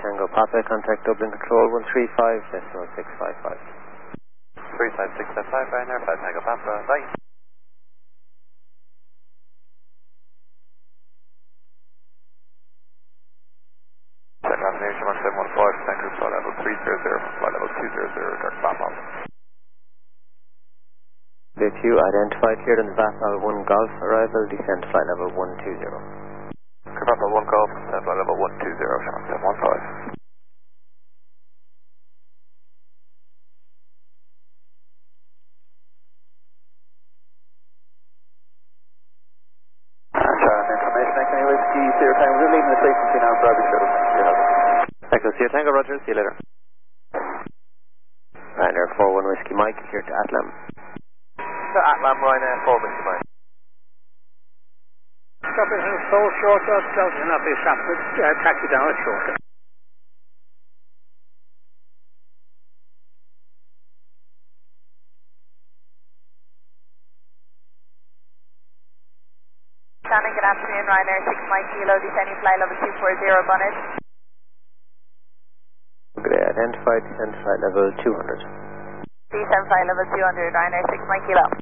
Tango Papa, contact Dublin Control 135, decimal 655. 35675, Ryanair, 5 Tango Papa, bye. Check confirmation 1715, descent group flight level 300, flight level 200, dark Papa. Bit 2 identified, cleared on the VASAL 1 Golf, arrival, descent flight level 120. Papa 1 Golf, descent flight level 120, Shamrock 715. Information, can you whiskey, Sierra Tango, we're leaving the frequency now, Bradley Shuttle. Echo Sierra Tango, Roger, see you later. Ryanair 41 Whiskey Mike, here to Atlam. To Atlam, Ryanair 4 Whiskey Mike. Stop it and fall short of Delta, and I'll be stopped with taxi down at short. Shannon, good afternoon, Ryanair 6 Mike Kilo, descending flight level 240, bonnet. Good day, identified, descent flight level 200. Descend flight level 200, Ryanair 6 Mike Kilo.